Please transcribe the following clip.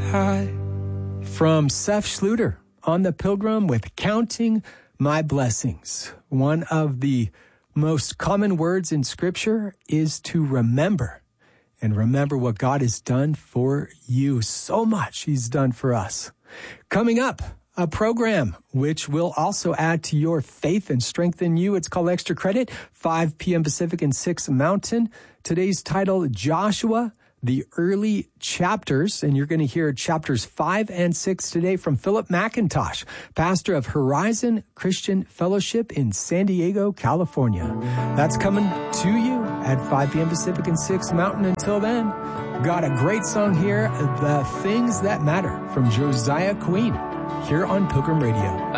high. From Seth Schluter on the Pilgrim with Counting My Blessings. One of the most common words in Scripture is to remember. And remember what God has done for you. So much He's done for us. Coming up, a program which will also add to your faith and strengthen you. It's called Extra Credit, 5 p.m. Pacific and 6 Mountain. Today's title, Joshua, the Early Chapters. And you're going to hear chapters 5 and 6 today from Philip McIntosh, pastor of Horizon Christian Fellowship in San Diego, California. That's coming to you at 5 p.m. Pacific and 6 Mountain. Until then, got a great song here, The Things That Matter from Josiah Queen, here on Pilgrim Radio.